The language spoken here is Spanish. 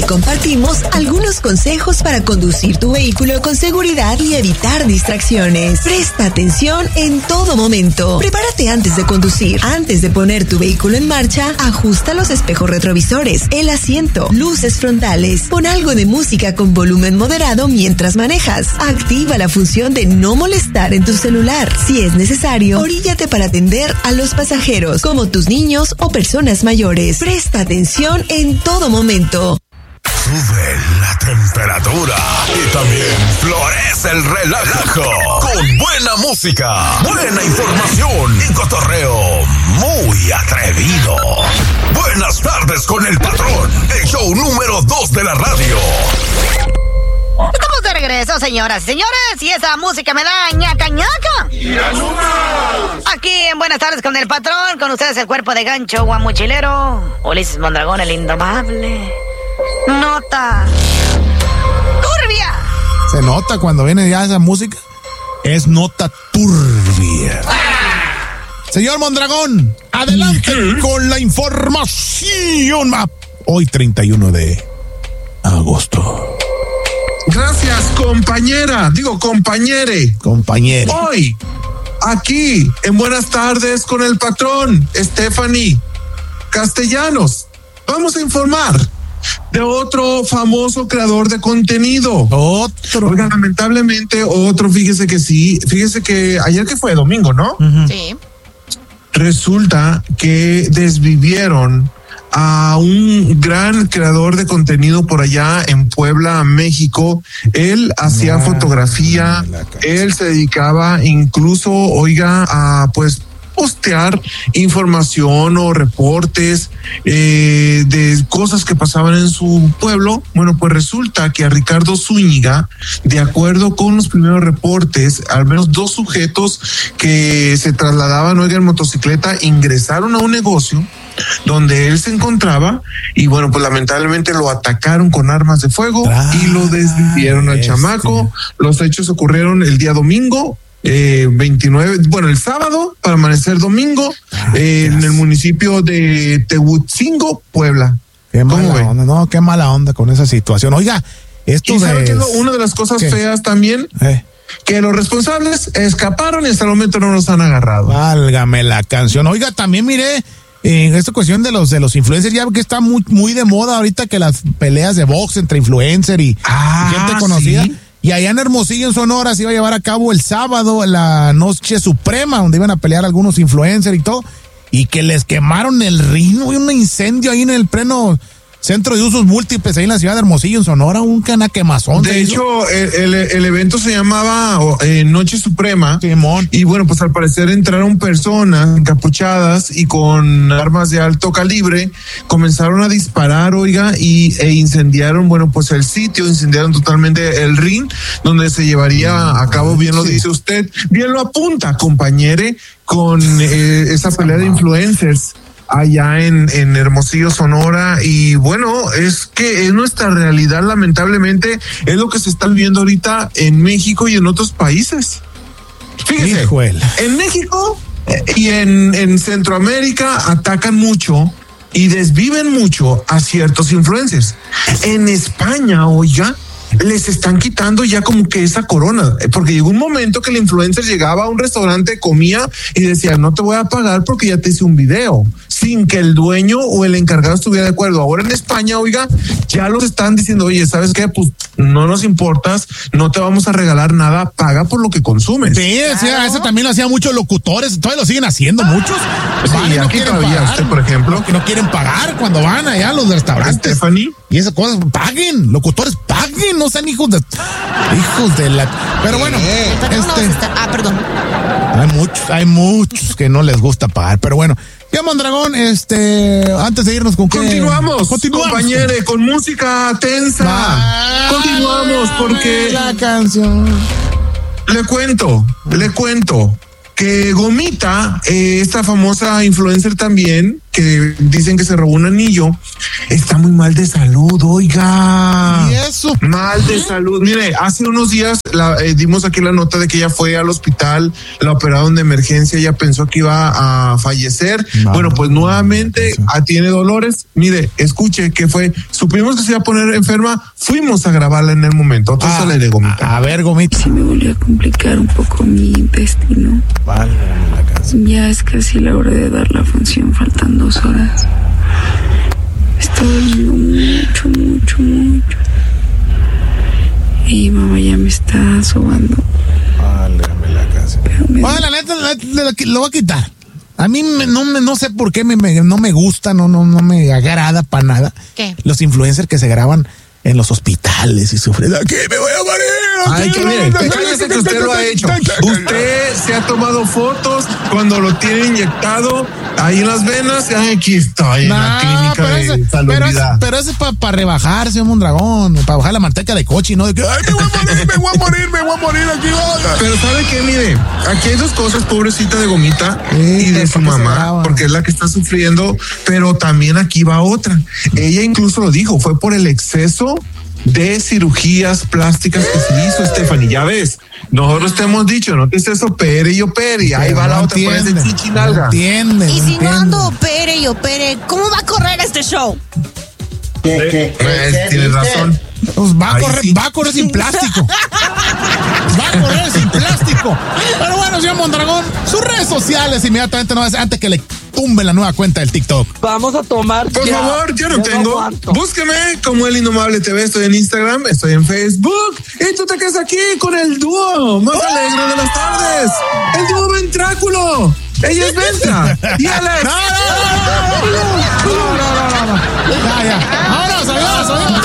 te compartimos algunos consejos para conducir tu vehículo con seguridad y evitar distracciones. Presta atención en todo momento. Prepárate antes de conducir. Antes de poner tu vehículo en marcha, ajusta los espejos retrovisores, el asiento, luces frontales. Pon algo de música con volumen moderado mientras manejas. Activa la función de no molestar en tu celular. Si es necesario, oríllate para atender a los pasajeros, como tus niños o personas mayores. Presta atención en todo momento. Sube la temperatura y también florece el relajo con buena música, buena información y cotorreo muy atrevido. Buenas tardes con el patrón, el show número 2 de la radio. Estamos de regreso, señoras y señores, y esa música me da ñaca ñaca. Aquí en Buenas tardes con el patrón, con ustedes el cuerpo de gancho guamuchilero, Ulises Mondragón, el indomable. Nota turbia. Se nota cuando viene ya esa música. Es nota turbia. Señor Mondragón, adelante con la información. Hoy 31 de agosto. Gracias, compañera. Digo, compañere. Compañere. Hoy, aquí, en Buenas tardes con el patrón, Stephanie Castellanos, vamos a informar de otro famoso creador de contenido. Otro. Oiga, lamentablemente, otro, fíjese que ayer que fue domingo, ¿no? Uh-huh. Sí. Resulta que desvivieron a un gran creador de contenido por allá en Puebla, México. Él hacía fotografía, él se dedicaba incluso, oiga, a pues postear información o reportes de cosas que pasaban en su pueblo. Bueno, pues resulta que a Ricardo Zúñiga, de acuerdo con los primeros reportes, al menos 2 sujetos que se trasladaban, oiga, en motocicleta, ingresaron a un negocio donde él se encontraba y bueno, pues lamentablemente lo atacaron con armas de fuego y lo desvivieron al chamaco. Los hechos ocurrieron el día domingo 29, bueno, el sábado para amanecer domingo en el municipio de Tehuitzingo, Puebla. Qué mala onda, no, qué mala onda con esa situación. Oiga, esto ¿y sabe qué es una de las cosas feas también? Que los responsables escaparon y hasta el momento no los han agarrado. Válgame la canción. Oiga, también miré en esta cuestión de los influencers, ya que está muy de moda ahorita que las peleas de box entre influencer y gente conocida. ¿Sí? Y allá en Hermosillo, en Sonora, se iba a llevar a cabo el sábado la Noche Suprema, donde iban a pelear algunos influencers y todo, y que les quemaron el ring, un incendio ahí en el pleno centro de usos múltiples, ahí en la ciudad de Hermosillo, en Sonora, un quemazón. De hecho, el evento se llamaba Noche Suprema. Simón. Y bueno, pues al parecer entraron personas encapuchadas y con armas de alto calibre, comenzaron a disparar, oiga, e incendiaron, bueno, pues el sitio, incendiaron totalmente el ring, donde se llevaría a cabo, bien lo dice usted, bien lo apunta, compañere, con esa pelea de influencers allá en Hermosillo, Sonora. Y bueno, es que es nuestra realidad, lamentablemente, es lo que se está viviendo ahorita en México y en otros países. Fíjese, en México y en Centroamérica atacan mucho y desviven mucho a ciertos influencers. En España, oiga, les están quitando ya como que esa corona, porque llegó un momento que el influencer llegaba a un restaurante, comía y decía, no te voy a pagar porque ya te hice un video, sin que el dueño o el encargado estuviera de acuerdo. Ahora en España, oiga, ya los están diciendo, oye, ¿sabes qué? Pues no nos importas, no te vamos a regalar nada, paga por lo que consumes. Sí, claro. Eso también lo hacían muchos locutores, todavía lo siguen haciendo muchos. Sí, aquí todavía pagar, usted, por ejemplo. Que no quieren pagar cuando van allá a los restaurantes. Stephanie. Y esas cosas, paguen, locutores, paguen, no sean hijos de la... Pero bueno, perdón. Hay muchos que no les gusta pagar, pero bueno. Ya, Mondragón, antes de irnos con Continuamos, compañere, con música tensa. Continuamos porque la canción. Le cuento que Gomita, esta famosa influencer también, que dicen que se robó un anillo, está muy mal de salud, oiga. ¿Y eso? Mal de salud. Mire, hace unos días dimos aquí la nota de que ella fue al hospital, la operaron de emergencia, ella pensó que iba a fallecer. Bueno, pues nuevamente tiene dolores. Mire, escuche que supimos que se iba a poner enferma, fuimos a grabarla en el momento. Entonces le Gomita. A ver, Gomita. Se me volvió a complicar un poco mi intestino. Vale, la casa. Ya es casi la hora de dar la función, faltan 2 horas. Me está doliendo mucho. Y mamá ya me está sobando. Válgame la casa. Bueno, la neta, lo voy a quitar. A mí no sé por qué no me gusta, no me agrada para nada. ¿Qué? Los influencers que se graban en los hospitales y sufren. Aquí me voy a morir. Ay, que mire, cállese que usted lo ha hecho. Usted se ha tomado fotos cuando lo tiene inyectado ahí en las venas. Ay, aquí estoy en la clínica de salubridad. Pero ese es para rebajarse, un dragón, para bajar la manteca de coche, ¿no? De que, ay, me voy a morir aquí. Pero ¿sabe qué? Mire, aquí hay 2 cosas, pobrecita de Gomita y de su mamá, porque es la que está sufriendo, pero también aquí va otra. Ella incluso lo dijo, fue por el exceso de cirugías plásticas que se hizo, Stephanie. Ya ves, nosotros te hemos dicho, no te estés opere y opere, y ahí va la otra, parece chichinalga. Entiende. Y si no ando opere y opere, ¿cómo va a correr este show? Tienes razón. Pues va a correr sin plástico. Va a correr sin plástico. Pero bueno, señor Mondragón, sus redes sociales inmediatamente, antes que le tumbe la nueva cuenta del TikTok. Vamos a tomar. Por favor, yo no tengo. Búsqueme como El Innomable TV. Estoy en Instagram, estoy en Facebook. Y tú te quedas aquí con el dúo más alegre de las tardes. El dúo Ventráculo. Ella es Venta. Y Alex. No. Ya. Vámonos, adiós.